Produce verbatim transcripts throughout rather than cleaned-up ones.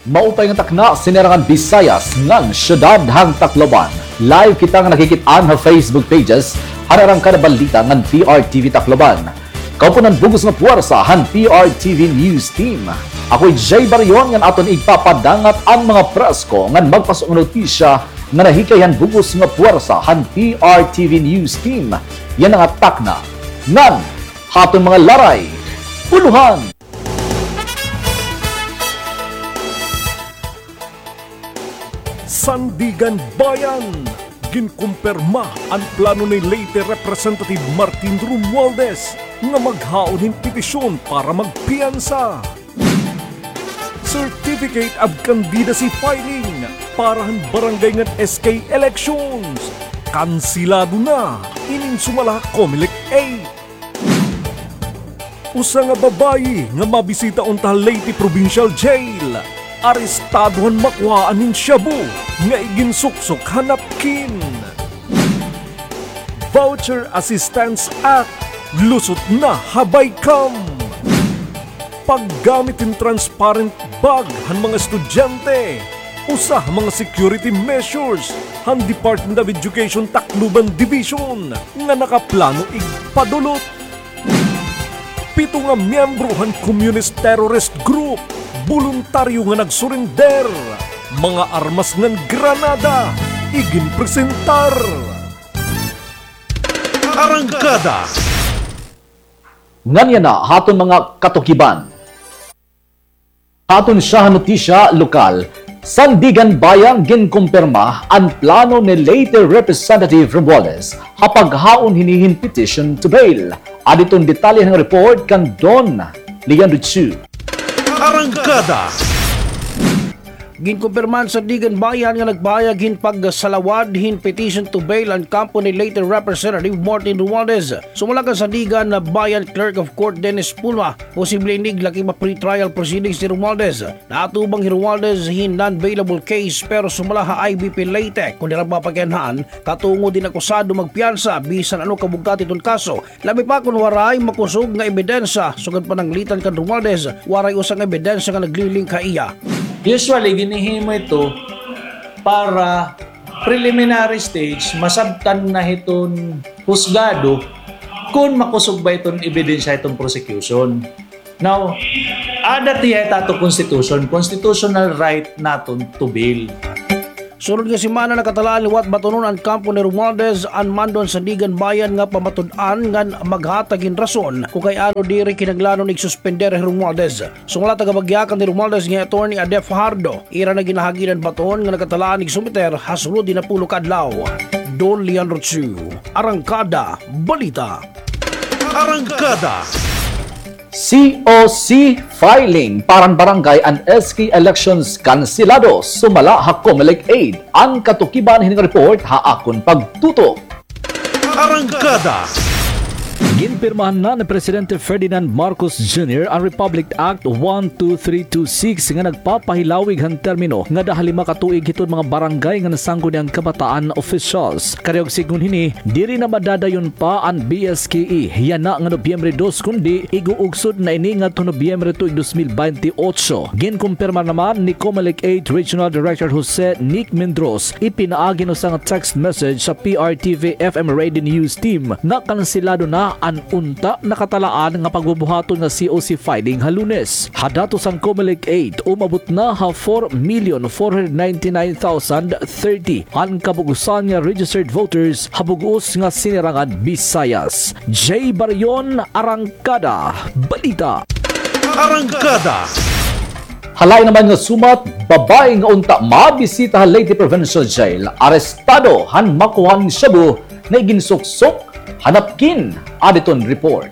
Maupay nga takna sinerangan Visayas ngang syudad hang Tacloban. Live kita nga nakikitaan sa Facebook pages hanarang kada balita ngan P R T V Tacloban. Kaupunan bugos nga puwersa han P R T V News Team. Ako'y Jay Barion ngan aton ipapadangat ang mga presko ngan magpasok nga notisya nga nahikayan bugos nga puwersa han P R T V News Team. Yan ang takna ngan haton mga laray. Puluhan! Sandigan Bayan, ginkumpirma ang plano ni Leyte Representative Martin Romualdez nga maghaon ng petisyon para magpiyansa. Certificate of Candidacy Filing para ang barangay ng S K Elections. Kansilado na, ininsumala Comelec eight. Usa nga babayi nga mabisita unta Leyte Provincial Jail. Arestadohan makuhaan nin shabu nga iginsuksok hanapkin. Voucher Assistance Act lusot na habay kam. Paggamit in transparent bag han mga estudyante. Usa mga security measures han Department of Education Tacloban Division nga nakaplano igpadulot. Pito nga miyembro han Communist Terrorist Group voluntaryo nga nagsurrender, mga armas ng granada, igin presentar. Arangkada! Nganya na haton mga katukiban. Haton siya notisya lokal, Sandigan Bayan ginkumpirma ang plano ni Leyte Representative Romualdez hapaghaon hinihin petition to bail. Aditong detalye ng report kan Don Leandro Chu. Arangkada! Ginkumpirman sa Sandigan Bayan nga nagbayag hin pagsalawad hin petition to bail ang kampo ni Leyte Representative Martin Romualdez. Sumulak ang Sandigan na Bayan Clerk of Court Dennis Pulma, posible inig laki ma pre-trial proceedings ni Romualdez. Naatubang ni Romualdez hin non-bailable case pero sumula ha I B P Leyte kung dirang mapagyanhaan katungo din akusado magpiyansa bisan ano kabugkat itong kaso. Labi pa kung waray makusog nga ebidensya sugad pananglitan kan Romualdez, waray usang ebidensya nga nagliling ka iya. Usually, ginihimo ito para preliminary stage, masabtan na itong husgado kung makusog ba itong ebidensya itong prosecution. Now, ada tiya ito constitution, constitutional right naton to bail. Sunod nga simana nakatalaan liwat batunon ang kampo ni Romualdez an mandon sa Sandigan Bayan nga pamatud-an nga maghatagin rason kung kay ano diri kinaglanon igsuspender ni Romualdez. Sumula tagabagyakan ni Romualdez nga attorney Adef Fajardo, ira na ginahaginan baton nga nakatalaan igsumiter hasulod din na pulo kadlaw. Don Leandro Chu, Arangkada, Balita. Arangkada! C O C filing parang barangay ang S K Elections kansilado sumala ha Comelec eight ang katukiban hining report ha akon pagtuto. Arangkada! Ginpirmahan na ni Presidente Ferdinand Marcos Junior ang Republic Act one two three two six nga nagpapahilawig ang termino nga dahil lima katuig hitod mga barangay nga nasanggo niyang kabataan officials. Karyog sigun hini, diri na madadayon pa ang B S K E yan na nga Nobyembre two kundi iguugsod na ini nga to Nobyembre tuig twenty twenty-eight. Ginkumpirma naman ni Comelec eight Regional Director Jose Nick Mendros ipinaagi no sa text message sa P R T V F M Radio News Team na kansilado na an unta nakatalaan nga pagbubuhaton nga C O C filing ha Lunes. Hadatos ang Comelec eight umabot na ha four million four hundred ninety-nine thousand thirty ang kabugusan nga registered voters habugos nga sinirangan Visayas. Jay Barion, Arangkada, Balita. Arangkada! Halay naman nga sumat, babae nga unta mabisita ha Leyte Provincial Jail, arestado han makuhan shabu na iginsuksok hanapkin. Aditon report.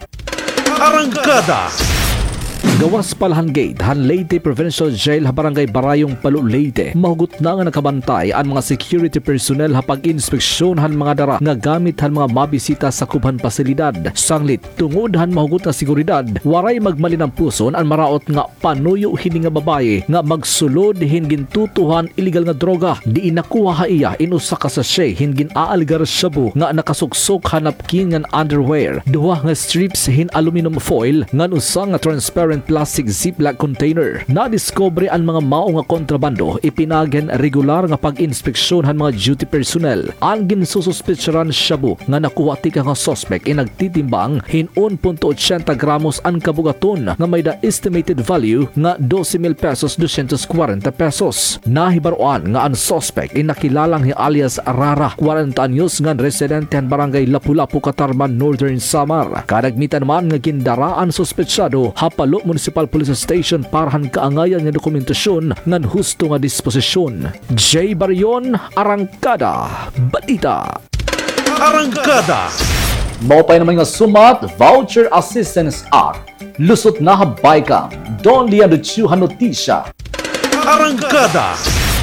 Arangkada! Gawas Palahan Gate, Han Leyte Provincial Jail, ha Barangay Barayong, Palu, Leyte. Mahugot na nga nakabantay ang mga security personnel ha pag-inspeksyon han mga dara nga gamit han mga mabisita sa kubhan pasilidad. Sanglit, tungod han mahugot na seguridad, waray magmalin ang puson ang maraot nga panuyo hini nga babae nga magsulod hingin tutuhan illegal nga droga. Di inakuha ha iya inusa ka sachet hingin aalgar shabu nga nakasuksok hanapkin nga underwear. Duha nga strips hin aluminum foil nga usa nga transparent transparent plastic ziplock container. Nadiscovery ang mga mao nga kontrabando, ipinagen regular nga pag-inspeksyon han mga duty personnel. Ang ginsususpetsyaran shabu nga nakuha ti nga suspect ay nagtitimbang hinon punto eighty gramos ang kabugaton nga may da estimated value nga twelve mil pesos two hundred forty pesos. Nahibaruan nga ang suspect ay nakilalang hi alias Rara, forty anyos nga residente han barangay Lapu-Lapu, Katarman, Northern Samar. Kadagmitan man nga gindaraan suspetsyado Hapalo Municipal Police Station para han kaangayan nga dokumentasyon ngan husto nga disposisyon. J. Barion, Arangkada, Balita. Arangkada. Maupay naman nga sumat, Voucher Assistance Act. Lusot na habay ka. Don Leandro Chuhan Notisya. Arangkada.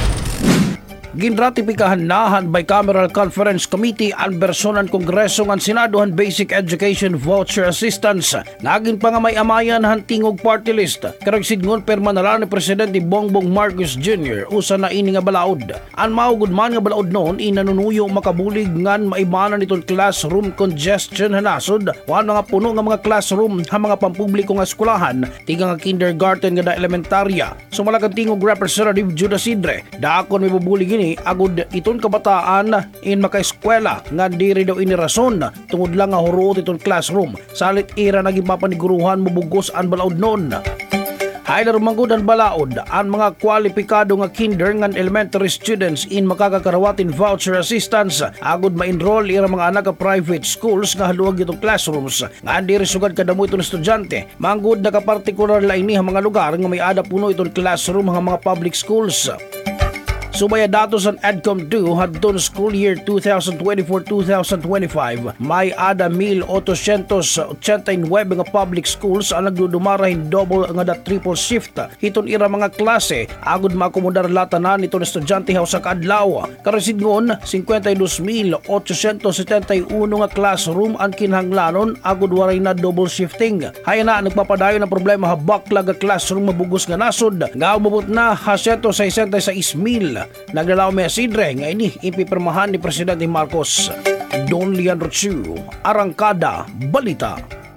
Ginratipikahan nahan Bicameral Conference Committee ang bersyon ng Kongreso ng Senadohan Basic Education Voucher Assistance. Naging pa nga may amayan han tingog party list. Karag sidngon perma na lang ni Presidente Bongbong Marcos Junior usa na ini nga balaod. Ang maugod man nga balaod noon inanunuyo makabulig ngan maibanan itong classroom congestion hanasod. Wan mga puno nga mga classroom ha mga pampubliko nga eskwelahan tiga nga kindergarten nga da elementarya. Sumalagang tingog Representative Judas Sidre. Daakon may bubulig ini agud iton kabataan in makaeskwela nga diri daw ini rason tungod lang nga huruot iton classroom salit ira naging papaniguruhan mubugos ang balaod noon. Haylar manggod ang balaod ang mga kwalipikado nga kinder ngan elementary students in makakakarawatin voucher assistance agud ma-enroll ira mga anak ka private schools nga haluag itong classrooms nga diri sugad kadamo itong estudyante. Manggod na ka partikular la ini ang mga lugar nga may ada puno itong classroom nga mga public schools. Subaya datos ang EDCOM two hadton school year twenty twenty-four to twenty twenty-five may ada one thousand eight hundred eighty-nine nga public schools ang nagdudumarahin double nga da triple shift hiton ira mga klase agud maakomodar latanan nitong estudyante haw sa kadlaw. Karesidngon fifty-two thousand eight hundred seventy-one nga classroom ang kinahanglanon agud waray na double shifting. Hayana nagpapadayon ang problema habaklag nga classroom mabugos nga nasod nga umabot na one hundred sixty-six thousand. Naglalaw may asidre nga ini ipipirmahan ni Presidente Marcos. Don Leandro Chu, Arangkada, Balita.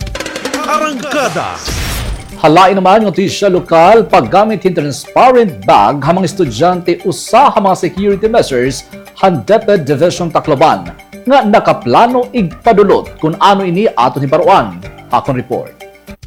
Arangkada. Halain naman ng notisya lokal, paggamit ng transparent bag hamang estudyante usa ha mga security measures han DepEd Division Tacloban nga nakaplano igpadulot kung ano ini ato ni Baruan. Akong report.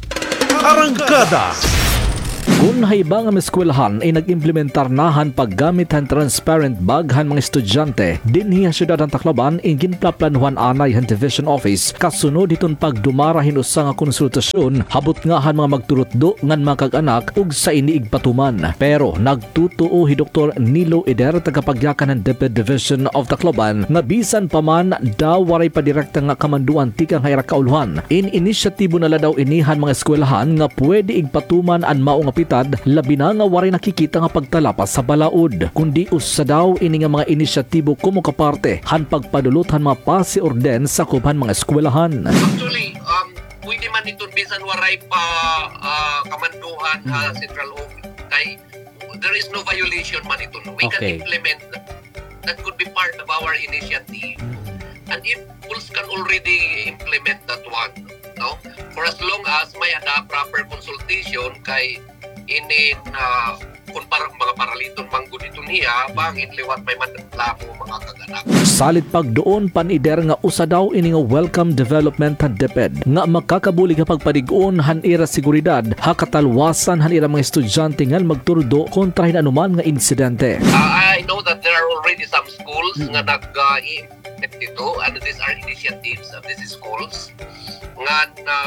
Arangkada. Kung haibang ang eskwelahan ay nag-implementar nahan paggamit han transparent bag han mga estudyante, dinhi ang syudad ng Tacloban ay ginplaplanuhan anay han Division Office kasunod iton pagdumarahin usa nga konsultasyon habot nga han mga magturutdo ngan mga kag-anak ug sa iniig patuman. Pero nagtutuo hi Doktor Nilo Eder tagapagyakan ng DepEd Division of Tacloban nga bisan pa man daw waray pa direkta nga kamanduan tikang hayra kauluhan. In inisyatibo nala daw inihan mga eskwelahan nga pwede igpatuman an mao nga pitad labi na nga waray nakikita nga pagtalapas sa balaod kundi usa daw ini nga mga inisyatibo kumo kaparte han pagpadulot han mga pasi orden sa kubhan mga eskwelahan. Actually, um, pwede man itong bisan waray pa uh, kamanduhan sa central office kay there is no violation man ito. We Okay. can implement that. That could be part of our initiative. And if schools can already implement that one, no? For as long as may ada proper consultation kay inin uh, kung parang mga paraliton manggod itong hiya, bangin liwat may matatlamo mga kaganak. Salit pag doon panider nga usa daw ini nga welcome development han DepEd nga makakabulig nga pagpadig-on han ira seguridad hakatalwasan han ira mga estudyante nga magturdo kontra hin anuman nga insidente. Uh, I know that there are already some schools nga nag-i-implement ito and these are initiatives of these schools nga na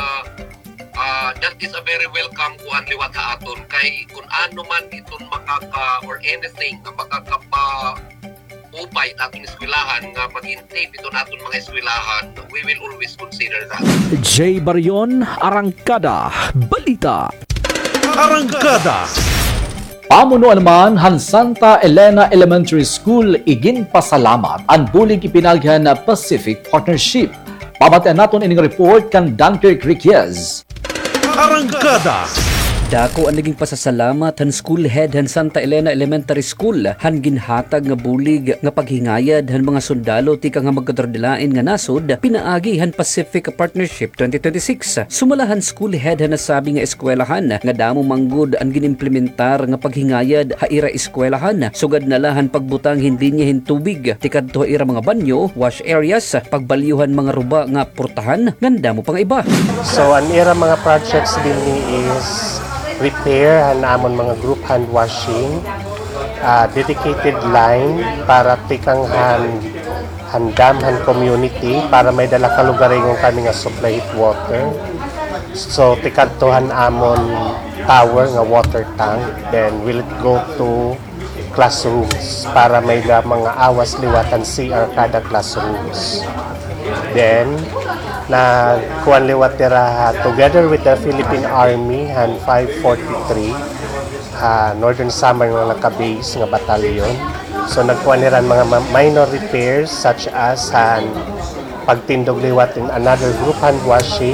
uh, that is a very welcome kuan liwat sa aton kay kung ano man iton makaka or anything nga makakapa upay atong eskwelahan nga mag-intake iton aton mga eskwelahan, we will always consider that. J. Barion, Arangkada, Balita. Arangkada. Pamuno naman han Santa Elena Elementary School igin pasalamat ang bulig ipinagyan na Pacific Partnership. Pabatian naton ining report kan Dunkirk Riquez. Arangkada. Dako ang naging pasasalamat han school head han Santa Elena Elementary School han ginhatag nga bulig nga paghingayad han mga sundalo tika nga magkatordelain nga nasod pinaagi han Pacific Partnership twenty twenty-six. Sumalahan school head han nasabi nga eskwelahan nga damo manggod ang ginimplementar nga paghingayad ha ira eskwelahan sugad na lahan pagbutang hindi niya hin tubig tikadto ira mga banyo, wash areas, pagbalyuhan mga ruba nga portahan nganda mo pang iba. So ang ira mga projects din ni is repair han amon mga group hand washing, uh, dedicated line para tikang han handam han community para may dala ka lugaringon kami nga supply it water. So tikadtohan amon tower nga water tank, then will it go to classrooms para may da mga awas liwatan C R kada classrooms. Then na kuan liwat tira together with the Philippine Army han five forty-three ha Northern Samar nga naka-base nga batalyon. So nagkuan niran mga minor repairs such as han pagtindog liwat in another group hand washing.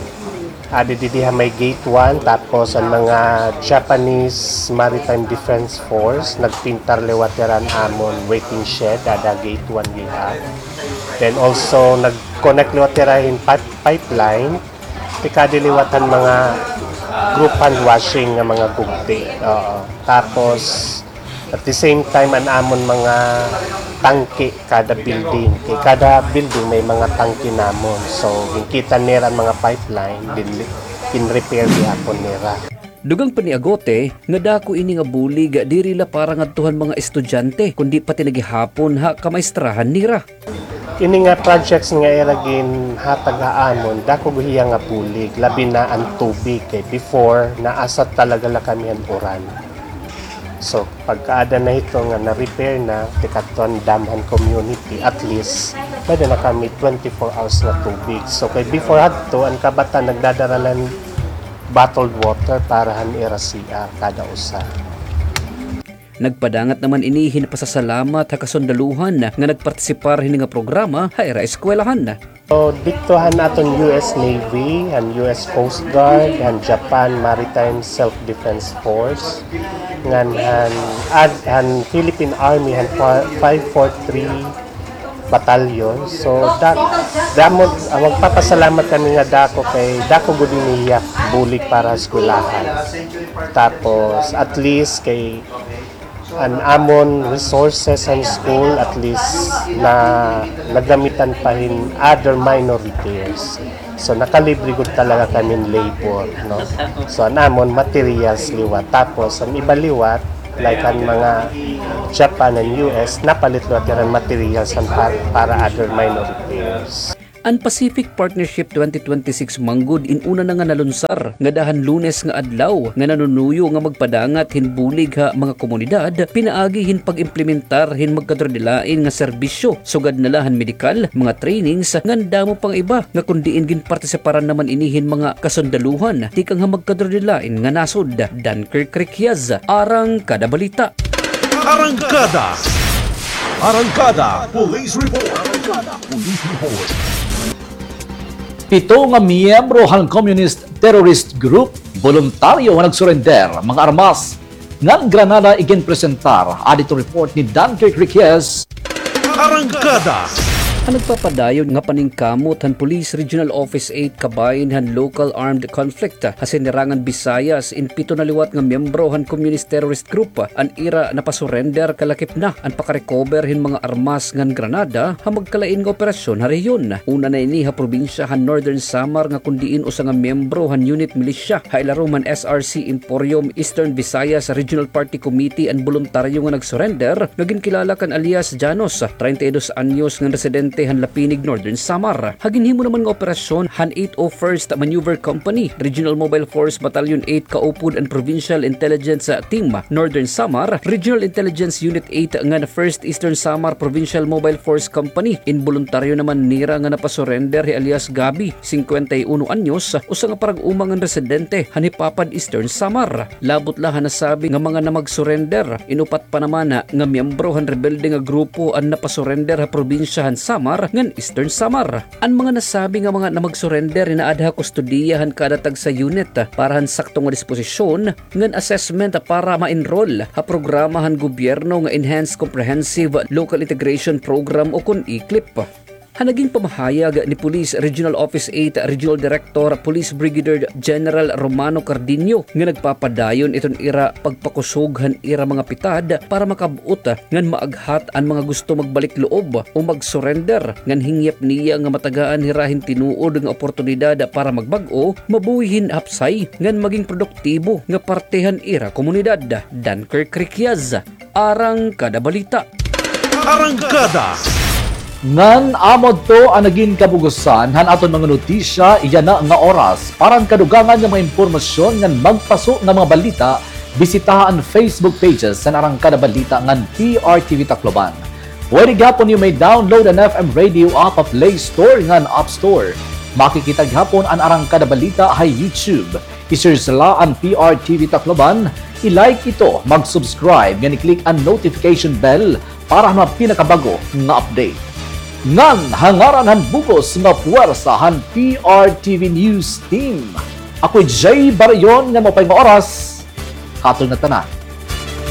Adi uh, diha may gate one, tapos ang mga Japanese Maritime Defense Force nagpintar liwateran amon waiting shed ada gate one diha. Then also nag-connect liwaterahin pipeline tika diliwatan mga group hand washing nga mga gugti. Oo. Tapos at the same time an amon mga tangke kada building. Kay kada building may mga tangke namon. So ginkita nira mga pipeline din in repair gihapon nira. Dugang paniagote nga dako ini nga bulig diri la para ngadtuhan mga estudyante kundi pati nagihapon ha kamaistrahan nira. Ini nga projects nga iragin hatagaamon dako guhiya nga bulig labi na ang tubig kay before naasat talaga la kami ang uran. So pagkaada na ito nga na-repair na tikadton damhan community at least pwede na kami twenty-four hours na tubig. So kay before adto ang kabatan nagdadaralan bottled water para han ira C R kada usa. Nagpadangat naman inihin pasasalamat ha kasundaluhan nga nagpartisipar hini nga programa ha ira eskwelahan. So dito han aton U S Navy, han U S Coast Guard, han Japan Maritime Self-Defense Force, ngan han ad han Philippine Army han five forty-three Battalion. So da damo awag papasalamat kami nga dako kay dako gud niya bulig para eskwelahan. Tapos at least kay an amon resources and school at least na nagamitan pa rin other minor repairs. So nakalibre gud talaga kami labor, no? So an amon materials liwat tapos ang iba liwat like ang mga Japan and U S napalit liwat ran materials para, para other minor repairs. Ang Pacific Partnership twenty twenty-six manggod inuna na nga nalunsar nga dahan Lunes nga adlaw nga nanunuyo nga magpadangat hin bulig ha mga komunidad pinaagi hin pag-implementar hin magkadrodelain nga serbisyo sugad na lahan medikal mga trainings nganda mo pang iba nga kundiin gin partisiparan naman inihin mga kasundaluhan tikang ha magkadrodelain nga nasod. Dunkirk Rikyaz, Arang Kada Balita. Arangkada! Arangkada Police Report! Arangkada Police Report! Pito nga miyembro ng communist terrorist group voluntaryo nga nagsurrender mga armas ngan Granada igin presentar adito report ni Dunkirk Rikyaz. Arangkada! Ang nagpapadayon nga paningkamot han Police Regional Office eight kabayin han local armed conflict ha sinirangan Visayas in pito na liwat nga miyembro han communist terrorist group an ira napasurrender kalakip na an pakarecover hin mga armas ngan Granada ha magkalain nga operasyon ha rehiyon. Una na ini ha probinsya han Northern Samar nga kundiin usa nga miyembro han unit militia ha ilaro man S R C Emporium Eastern Visayas Regional Party Committee an voluntaryo nga nagsurrender naging kilala kan alias Janos thirty-two anyos nga residente han Lapinig Northern Samar. Haginhimo naman nga operasyon han eight oh first Maneuver Company Regional Mobile Force Battalion eight kaupod and Provincial Intelligence Team Northern Samar Regional Intelligence Unit eight nga na first Eastern Samar Provincial Mobile Force Company. Involuntaryo naman nira nga napasurrender hi alias Gabi fifty-one anyos usa nga parang umang nga residente han Hipapad Eastern Samar. Labot la han nasabi nga mga namagsurrender inupat pa naman nga miyembro han rebelde nga grupo an napasurrender ha probinsya han Samar Samar ngan Eastern Samar. Ang mga nasabi nga mga na mag-surrender na adha kustudiyahan kadatag sa unit para han sakto nga disposisyon ngan assessment para ma-enroll ha programahan gobyerno nga Enhanced Comprehensive Local Integration Program o kun I C L I P. Hanaging pamahayag ni Police Regional Office eight Regional Director Police Brigadier General Romano Cardinio nga nagpapadayon iton ira pagpakusog han ira mga pitad para makabuot ngan maaghat ang mga gusto magbalik loob o mag-surrender ngan hingyap niya nga matagaan hirahin tinuod nga oportunidad para magbag-o mabuhihin hapsay ngan maging produktibo nga partehan ira komunidad. Dunkirk Rikyaz, Arang Kada Balita. Arangkada! Ngan amod to ang naging kabugusan han aton mga notisya iya na nga oras parang kadugangan nga mga impormasyon ngan magpaso nga mga balita bisitaha ang Facebook pages sa Arangkada Balita ngan P R T V Tacloban. Pwede gapon niyo may download ang F M Radio app of Play Store ngan App Store. Makikita gapon ang Arangkada Balita ay YouTube. I-search sila ang P R T V Tacloban, i-like ito, mag-subscribe, nga i-click ang notification bell para mga pinakabago nga update. Ngan hangaran han bugos nga puwersa han P R T V News Team. Ako'y Jay Barayon nga mapay nga oras. Katol na tanan.